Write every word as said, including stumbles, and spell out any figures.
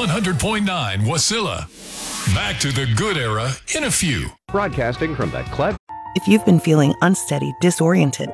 one hundred point nine Wasilla. Back to the good era in a few. Broadcasting from the Clef. If you've been feeling unsteady, disoriented,